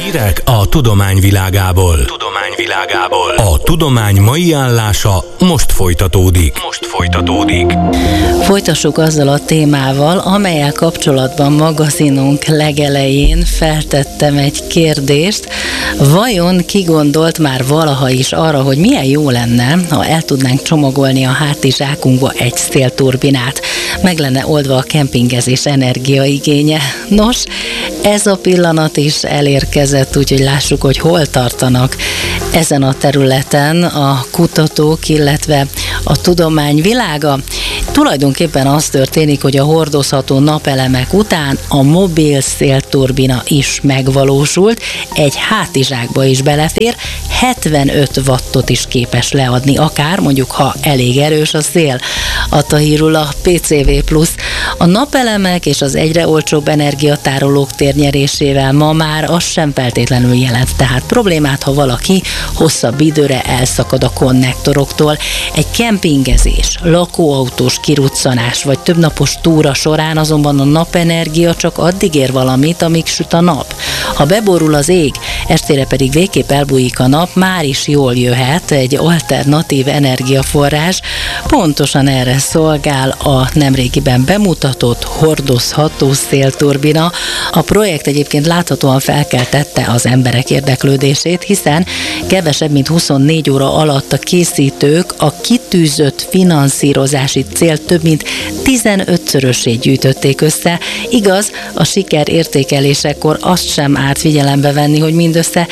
Hírek a tudomány világából. A tudomány mai állása most folytatódik. Folytassuk azzal a témával, amellyel kapcsolatban magazinunk legelején feltettem egy kérdést. Vajon ki gondolt már valaha is arra, hogy milyen jó lenne, ha el tudnánk csomagolni a hátizsákunkba egy szélturbinát? Meg lenne oldva a kempingezés energiaigénye. Nos, ez a pillanat is elérkezett, úgyhogy lássuk, hogy hol tartanak ezen a területen a kutatók, illetve a tudomány világa. Tulajdonképpen az történik, hogy a hordozható napelemek után a mobil szélturbina is megvalósult, egy hátizsákba is belefér, 75 wattot is képes leadni, akár mondjuk, ha elég erős a szél. Adta hírül a PCV Plus. A napelemek és az egyre olcsóbb energiatárolók térnyerésével ma már az sem feltétlenül jelent tehát problémát, ha valaki hosszabb időre elszakad a konnektoroktól. Egy kempingezés, lakóautós kiruccanás vagy többnapos túra során azonban a napenergia csak addig ér valamit, amíg süt a nap. Ha beborul az ég, estére pedig végképp elbújik a nap, már is jól jöhet egy alternatív energiaforrás. Pontosan erre szolgál a nemrégiben bemutatott hordozható szélturbina. A projekt egyébként láthatóan felkeltette az emberek érdeklődését, hiszen kevesebb mint 24 óra alatt a készítők a kitűzött finanszírozási cél több mint 15-szörösét gyűjtötték össze. Igaz, a siker értékelésekor azt sem árt figyelembe venni, hogy mindössze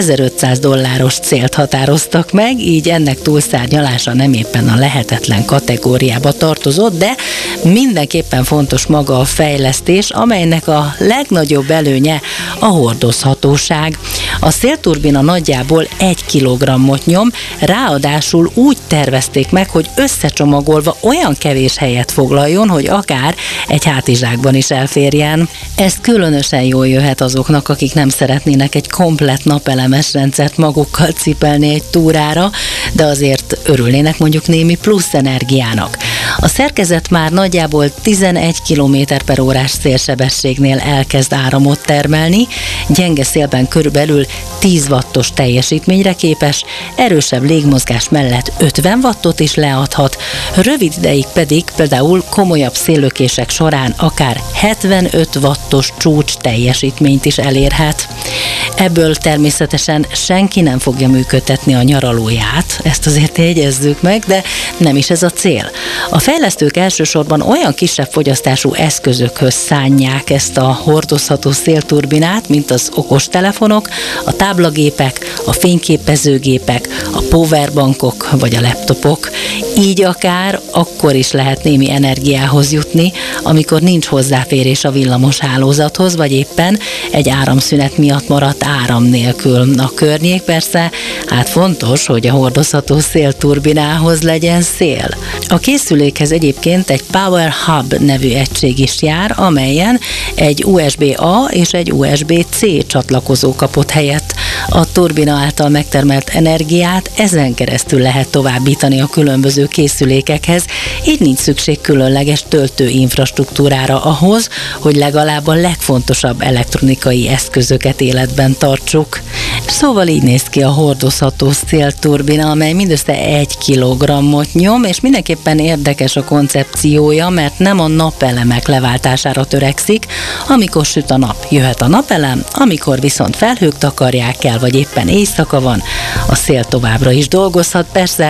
$1500 célt határoztak meg, így ennek túlszárnyalása nem éppen a lehetetlen kategóriába tartozott, de mindenképpen fontos maga a fejlesztés, amelynek a legnagyobb előnye a hordozhatóság. A szélturbina nagyjából 1 kilogrammot nyom, ráadásul úgy tervezték meg, hogy összecsomagolva olyan kevés helyet foglaljon, hogy akár egy hátizsákban is elférjen. Ez különösen jól jöhet azoknak, akik nem szeretnének egy komplett napelemes rendszert magukkal cipelni egy túrára, de azért örülnének mondjuk némi plusz energiának. A szerkezet már nagyjából 11 km/órás szélsebességnél elkezd áramot termelni, gyenge szélben körülbelül 10 wattos teljesítményre képes, erősebb légmozgás mellett 50 wattot is leadhat, rövid ideig pedig például komolyabb széllökések során akár 75 wattos csúcs teljesítményt is elérhet. Ebből természetesen senki nem fogja működtetni a nyaralóját, ezt azért jegyezzük meg, de nem is ez a cél. A fejlesztők elsősorban olyan kisebb fogyasztású eszközökhöz szánják ezt a hordozható szélturbinát, mint az okostelefonok, a táblagépek, a fényképezőgépek, a powerbankok vagy a laptopok. Így akár akkor is lehet némi energiához jutni, amikor nincs hozzáférés a villamos hálózathoz, vagy éppen egy áramszünet miatt maradt áram nélkül a környék. Persze, hát fontos, hogy a hordozható szélturbinához legyen szél. A készülékhez egyébként egy Power Hub nevű egység is jár, amelyen egy USB-A és egy USB-C csatlakozó kapott helyett. A turbina által megtermelt energiát ezen keresztül lehet továbbítani a különböző készülékekhez, így nincs szükség különleges töltő infrastruktúrára ahhoz, hogy legalább a legfontosabb elektronikai eszközöket életben tartsuk. Szóval így néz ki a hordozható szélturbina, amely mindössze 1 kilogrammot nyom, és mindenképpen érdekes a koncepciója, mert nem a napelemek leváltására törekszik. Amikor süt a nap, jöhet a napelem, amikor viszont felhők takarják el, vagy éppen éjszaka van, a szél továbbra is dolgozhat. Persze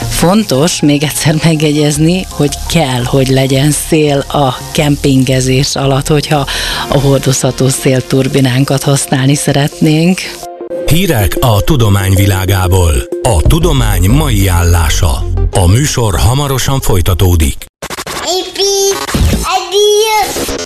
fontos még egyszer megjegyezni, hogy kell, hogy legyen szél a kempingezés alatt, hogyha a hordozható szélturbinánkat használni szeretnénk. Hírek a tudomány világából. A tudomány mai állása. A műsor hamarosan folytatódik.